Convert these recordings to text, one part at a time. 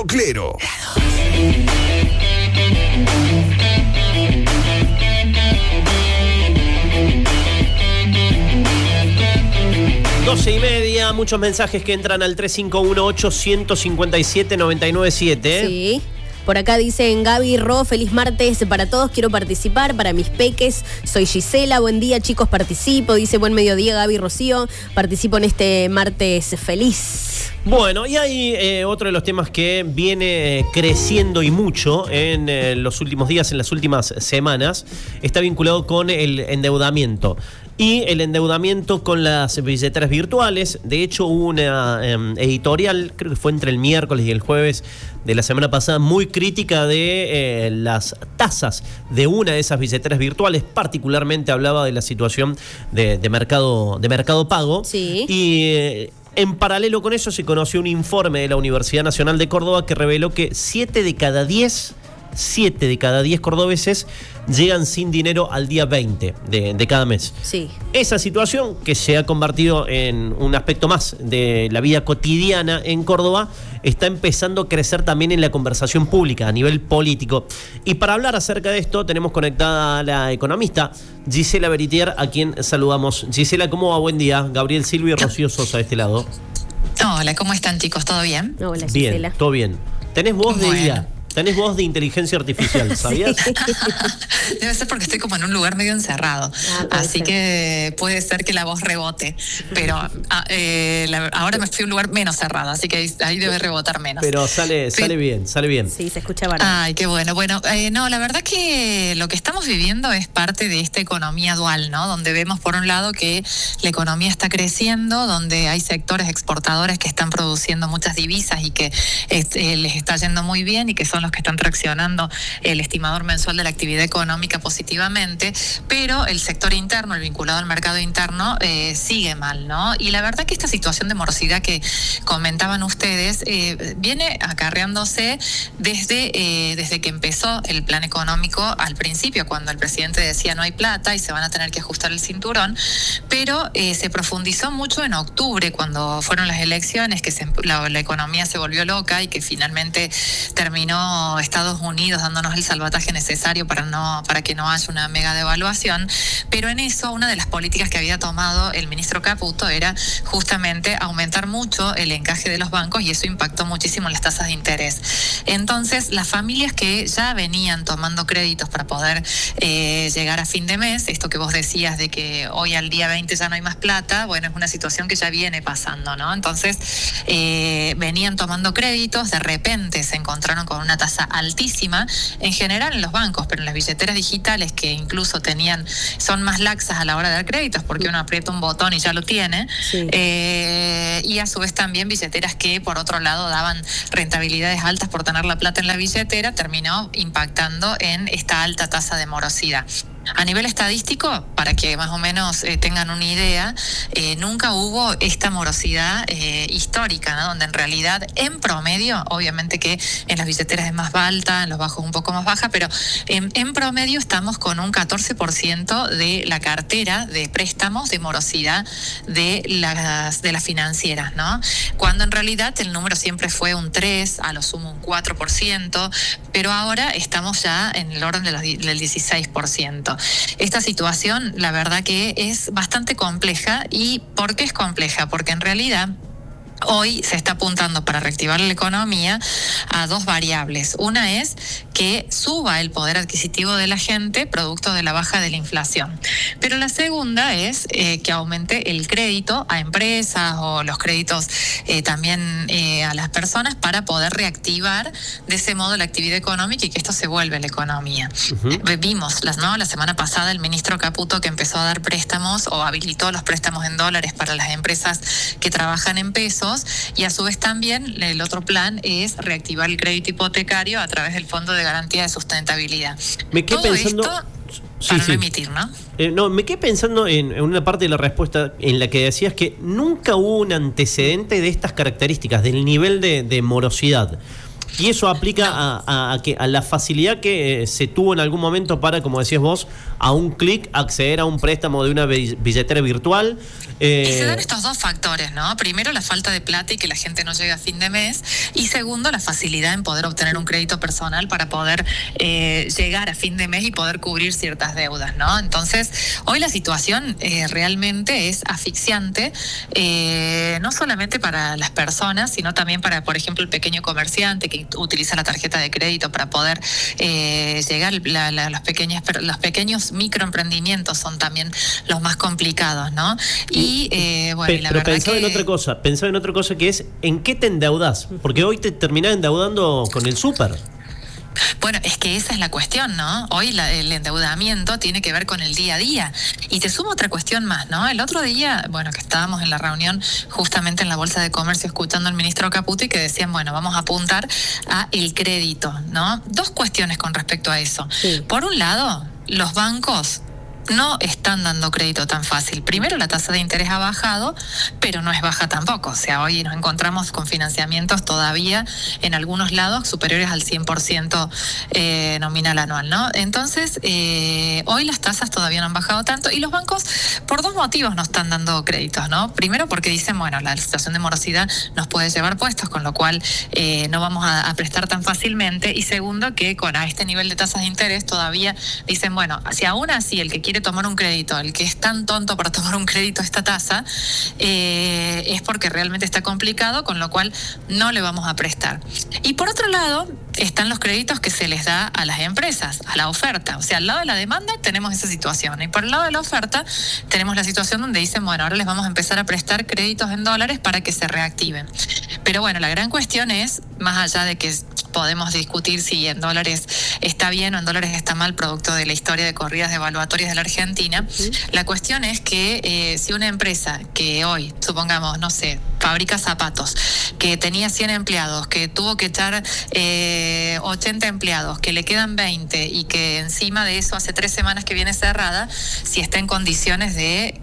Radio Clero. ...12:30, muchos mensajes que entran al 351-857-997. Sí. Por acá dicen Gaby Ro, feliz martes para todos, quiero participar, para mis peques, soy Gisela, buen día chicos, participo, dice buen mediodía Gaby Rocío, participo en este martes feliz. Bueno, y hay otro de los temas que viene creciendo y mucho en los últimos días, en las últimas semanas, está vinculado con el endeudamiento. Y el endeudamiento con las billeteras virtuales. De hecho, hubo una editorial, creo que fue entre el miércoles y el jueves de la semana pasada, muy crítica de las tasas de una de esas billeteras virtuales. Particularmente hablaba de la situación de mercado Pago. Sí. Y en paralelo con eso se conoció un informe de la Universidad Nacional de Córdoba que reveló que 7 de cada 10 cordobeses llegan sin dinero al día 20 de cada mes. Sí. Esa situación, que se ha convertido en un aspecto más de la vida cotidiana en Córdoba, está empezando a crecer también en la conversación pública a nivel político. Y para hablar acerca de esto tenemos conectada a la economista Gisela Beritier, a quien saludamos. Gisela, ¿cómo va? Buen día. Gabriel Silva y Rocío Sosa de este lado. Hola, ¿cómo están chicos? ¿Todo bien? Hola, Gisela. Bien, todo bien. Tenés voz de IA. Tenés voz de inteligencia artificial, ¿sabías? Sí. Debe ser porque estoy como en un lugar medio encerrado. Así que puede ser que la voz rebote. Pero ahora me fui a un lugar menos cerrado, así que ahí debe rebotar menos. Pero sale bien. Sí, se escucha barato. Ay, qué bueno. Bueno, no, la verdad que lo que estamos viviendo es parte de esta economía dual, ¿no? Donde vemos por un lado que la economía está creciendo, donde hay sectores exportadores que están produciendo muchas divisas y que les está yendo muy bien y que son los que están traccionando el estimador mensual de la actividad económica positivamente, pero el sector interno, el vinculado al mercado interno, sigue mal, ¿no? Y la verdad que esta situación de morosidad que comentaban ustedes viene acarreándose desde que empezó el plan económico al principio, cuando el presidente decía no hay plata y se van a tener que ajustar el cinturón, pero se profundizó mucho en octubre, cuando fueron las elecciones, que la economía se volvió loca y que finalmente terminó Estados Unidos dándonos el salvataje necesario para que no haya una mega devaluación. Pero en eso, una de las políticas que había tomado el ministro Caputo era justamente aumentar mucho el encaje de los bancos, y eso impactó muchísimo las tasas de interés. Entonces, las familias que ya venían tomando créditos para poder llegar a fin de mes, esto que vos decías de que hoy al día 20 ya no hay más plata, bueno, es una situación que ya viene pasando, ¿no? Entonces, venían tomando créditos, de repente se encontraron con una tasa altísima, en general en los bancos, pero en las billeteras digitales, que incluso son más laxas a la hora de dar créditos, porque uno aprieta un botón y ya lo tiene. Sí. Y a su vez también billeteras que por otro lado daban rentabilidades altas por tener la plata en la billetera, terminó impactando en esta alta tasa de morosidad. A nivel estadístico, para que más o menos tengan una idea, nunca hubo esta morosidad histórica, ¿no? Donde en realidad, en promedio, obviamente que en las billeteras es más alta, en los bajos un poco más baja, pero en promedio estamos con un 14% de la cartera de préstamos de morosidad de las financieras, ¿no? Cuando en realidad el número siempre fue un 3%, a lo sumo un 4%, pero ahora estamos ya en el orden del 16%. Esta situación, la verdad que es bastante compleja. ¿Y por qué es compleja? Porque en realidad hoy se está apuntando para reactivar la economía a dos variables. Una es que suba el poder adquisitivo de la gente producto de la baja de la inflación. Pero la segunda es que aumente el crédito a empresas o los créditos también a las personas para poder reactivar de ese modo la actividad económica y que esto se vuelva la economía. Vimos la semana pasada el ministro Caputo que empezó a dar préstamos o habilitó los préstamos en dólares para las empresas que trabajan en pesos. Y a su vez también el otro plan es reactivar el crédito hipotecario a través del Fondo de Garantía de Sustentabilidad. Me quedé pensando... Esto para no emitir, ¿no? No, me quedé pensando en una parte de la respuesta en la que decías que nunca hubo un antecedente de estas características, del nivel de morosidad. Y eso aplica a la facilidad que se tuvo en algún momento para, como decías vos, a un clic acceder a un préstamo de una billetera virtual. Y se dan estos dos factores, ¿no? Primero, la falta de plata y que la gente no llega a fin de mes. Y segundo, la facilidad en poder obtener un crédito personal para poder llegar a fin de mes y poder cubrir ciertas deudas, ¿no? Entonces, hoy la situación realmente es asfixiante, no solamente para las personas, sino también para, por ejemplo, el pequeño comerciante que utiliza la tarjeta de crédito para poder llegar. Los pequeños microemprendimientos son también los más complicados, ¿no? Y bueno, la verdad pensaba en otra cosa que es ¿en qué te endeudas? Porque hoy te terminás endeudando con el súper. Bueno, es que esa es la cuestión, ¿no? Hoy el endeudamiento tiene que ver con el día a día. Y te sumo otra cuestión más, ¿no? El otro día, bueno, que estábamos en la reunión justamente en la Bolsa de Comercio escuchando al ministro Caputo y que decían, bueno, vamos a apuntar a el crédito, ¿no? Dos cuestiones con respecto a eso. Sí. Por un lado, los bancos no están dando crédito tan fácil. Primero, la tasa de interés ha bajado, pero no es baja tampoco. O sea, hoy nos encontramos con financiamientos todavía en algunos lados superiores al 100% nominal anual, ¿no? Entonces, hoy las tasas todavía no han bajado tanto y los bancos por dos motivos no están dando créditos, ¿no? Primero, porque dicen, bueno, la situación de morosidad nos puede llevar puestos, con lo cual no vamos a prestar tan fácilmente. Y segundo, que a este nivel de tasas de interés todavía dicen, bueno, si aún así el que quiere tomar un crédito, el que es tan tonto para tomar un crédito a esta tasa, es porque realmente está complicado, con lo cual no le vamos a prestar. Y por otro lado, están los créditos que se les da a las empresas, a la oferta. O sea, al lado de la demanda tenemos esa situación. Y por el lado de la oferta tenemos la situación donde dicen, bueno, ahora les vamos a empezar a prestar créditos en dólares para que se reactiven. Pero bueno, la gran cuestión es, más allá de que podemos discutir si en dólares está bien o en dólares está mal, producto de la historia de corridas devaluatorias de la Argentina, la cuestión es que si una empresa que hoy, supongamos, no sé, fabrica zapatos, que tenía 100 empleados, que tuvo que echar 80 empleados, que le quedan 20 y que encima de eso hace 3 semanas que viene cerrada, si está en condiciones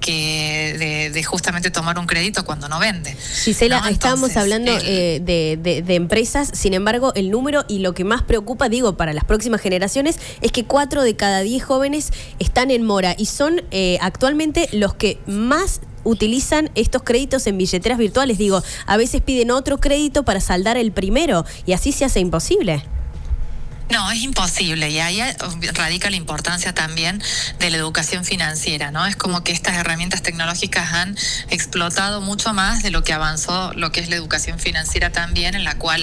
de justamente tomar un crédito cuando no vende. Gisela, ¿no? Estábamos hablando de empresas, sin embargo, el número y lo que más preocupa, digo, para las próximas generaciones, es que 4 de cada 10 jóvenes están en mora y son actualmente los que más utilizan estos créditos en billeteras virtuales. Digo, a veces piden otro crédito para saldar el primero y así se hace imposible. No, es imposible, y ahí radica la importancia también de la educación financiera, ¿no? Es como que estas herramientas tecnológicas han explotado mucho más de lo que avanzó lo que es la educación financiera también, en la cual,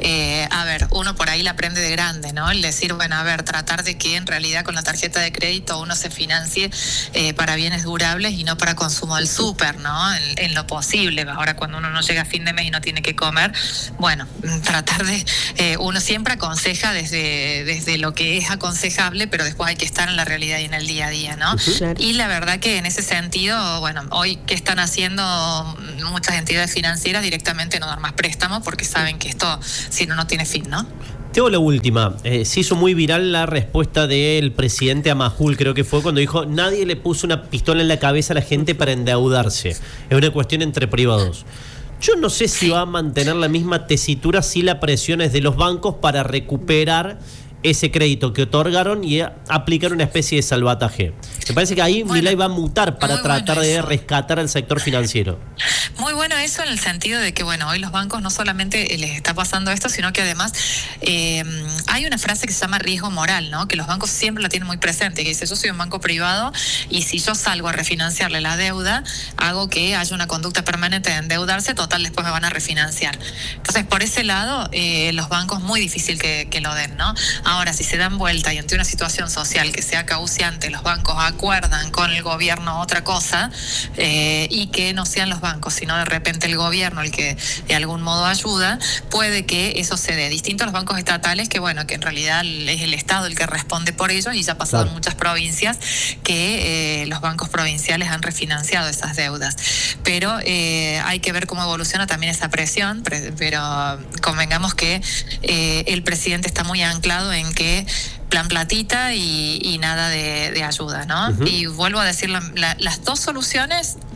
uno por ahí la aprende de grande, ¿no? El decir, bueno, tratar de que en realidad con la tarjeta de crédito uno se financie para bienes durables y no para consumo del súper, ¿no? En lo posible. Ahora, cuando uno no llega a fin de mes y no tiene que comer, bueno, tratar de, uno siempre aconseja desde lo que es aconsejable, pero después hay que estar en la realidad y en el día a día, ¿no? Claro. Y la verdad que en ese sentido, bueno, hoy que están haciendo muchas entidades financieras directamente no dar más préstamos porque saben que esto, si no tiene fin, ¿no? Tengo la última. Se hizo muy viral la respuesta del presidente a Majul, creo que fue cuando dijo, nadie le puso una pistola en la cabeza a la gente para endeudarse. Es una cuestión entre privados. Yo no sé si va a mantener la misma tesitura si la presión es de los bancos para recuperar ese crédito que otorgaron y aplicar una especie de salvataje. Me parece que ahí Milei va a mutar para tratar de rescatar al sector financiero. Muy bueno eso en el sentido de que, bueno, hoy los bancos no solamente les está pasando esto, sino que además hay una frase que se llama riesgo moral, ¿no? Que los bancos siempre la tienen muy presente, que dice, yo soy un banco privado y si yo salgo a refinanciarle la deuda, hago que haya una conducta permanente de endeudarse, total, después me van a refinanciar. Entonces, por ese lado, los bancos muy difícil que lo den, ¿no? Ahora, si se dan vuelta y ante una situación social que sea cauciante, los bancos acuerdan con el gobierno otra cosa y que no sean los bancos, sino de repente el gobierno el que de algún modo ayuda, puede que eso se dé. Distinto a los bancos estatales, que bueno, que en realidad es el Estado el que responde por ellos y ya ha pasado en muchas provincias que los bancos provinciales han refinanciado esas deudas. Pero hay que ver cómo evoluciona también esa presión, pero convengamos que el presidente está muy anclado en que plan platita y nada de ayuda, ¿no? Y vuelvo a decir, las dos soluciones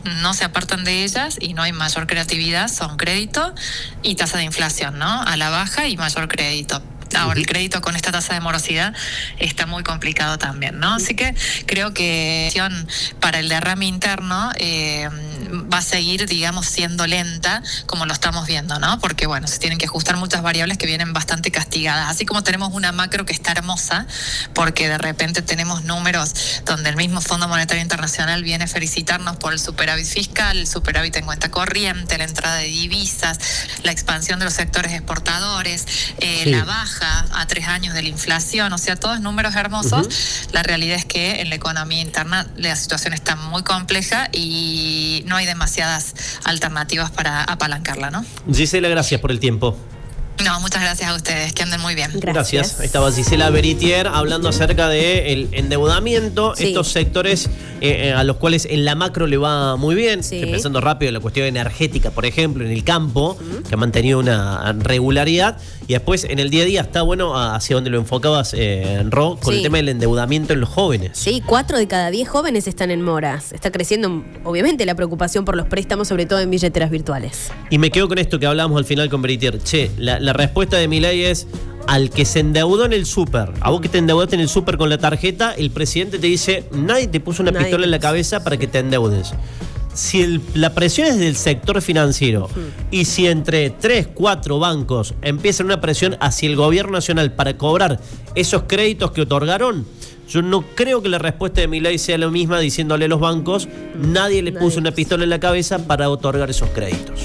no se apartan de ellas y no hay mayor creatividad, son crédito y tasa de inflación, ¿no? A la baja y mayor crédito. Ahora, el crédito con esta tasa de morosidad está muy complicado también, ¿no? Así que creo que para el derrame interno va a seguir, digamos, siendo lenta, como lo estamos viendo, ¿no? Porque, bueno, se tienen que ajustar muchas variables que vienen bastante castigadas. Así como tenemos una macro que está hermosa, porque de repente tenemos números donde el mismo Fondo Monetario Internacional viene a felicitarnos por el superávit fiscal, el superávit en cuenta corriente, la entrada de divisas, la expansión de los sectores exportadores, la baja a 3 años de la inflación, o sea, todos números hermosos. La realidad es que en la economía interna la situación está muy compleja y no hay demasiadas alternativas para apalancarla, ¿no? Gisela, gracias por el tiempo. No, muchas gracias a ustedes, que anden muy bien. Gracias. Ahí estaba Gisela Beritier hablando acerca del endeudamiento, estos sectores a los cuales en la macro le va muy bien. Estoy pensando rápido en la cuestión energética, por ejemplo, en el campo, que ha mantenido una regularidad. Y después en el día a día está bueno hacia donde lo enfocabas, Ro, con el tema del endeudamiento en los jóvenes. Sí, 4 de cada 10 jóvenes están en moras. Está creciendo, obviamente, la preocupación por los préstamos, sobre todo en billeteras virtuales. Y me quedo con esto que hablábamos al final con Beritier. La respuesta de Milei es: al que se endeudó en el súper, a vos que te endeudaste en el súper con la tarjeta, el presidente te dice: nadie te puso una pistola en la cabeza para que te endeudes. Si la presión es del sector financiero y si entre 3, 4 bancos empiezan una presión hacia el gobierno nacional para cobrar esos créditos que otorgaron, yo no creo que la respuesta de Milei sea la misma diciéndole a los bancos: nadie le puso una pistola en la cabeza para otorgar esos créditos.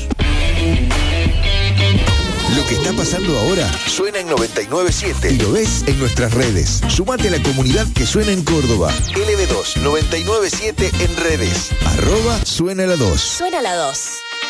Lo que está pasando ahora suena en 99.7 y lo ves en nuestras redes. Sumate a la comunidad que suena en Córdoba. LB2 99.7 en redes. @suena la 2. Suena la 2.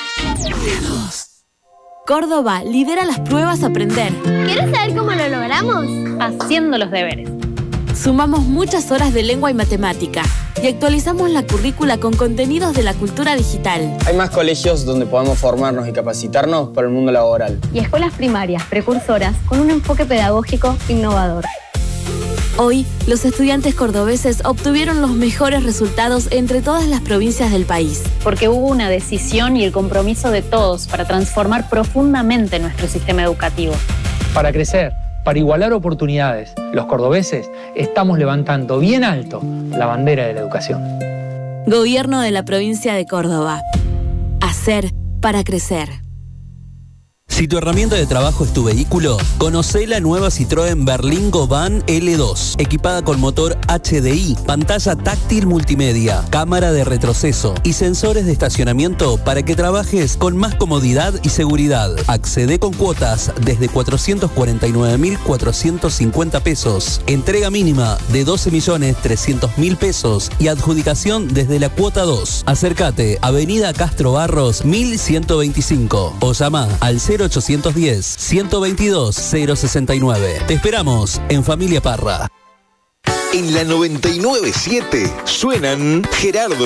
Córdoba lidera las pruebas Aprender. ¿Quieres saber cómo lo logramos? Haciendo los deberes. Sumamos muchas horas de lengua y matemática y actualizamos la currícula con contenidos de la cultura digital. Hay más colegios donde podamos formarnos y capacitarnos para el mundo laboral. Y escuelas primarias, precursoras, con un enfoque pedagógico innovador. Hoy, los estudiantes cordobeses obtuvieron los mejores resultados entre todas las provincias del país. Porque hubo una decisión y el compromiso de todos para transformar profundamente nuestro sistema educativo. Para crecer, para igualar oportunidades, los cordobeses estamos levantando bien alto la bandera de la educación. Gobierno de la provincia de Córdoba. Hacer para crecer. Si tu herramienta de trabajo es tu vehículo, conocé la nueva Citroën Berlingo Van L2, equipada con motor HDI, pantalla táctil multimedia, cámara de retroceso y sensores de estacionamiento para que trabajes con más comodidad y seguridad. Accede con cuotas desde 449.450 pesos, entrega mínima de 12.300.000 pesos y adjudicación desde la cuota 2. Acércate, Avenida Castro Barros 1125 o llama al 0810-122-069. Te esperamos en Familia Parra. En la 99.7 suenan Gerardo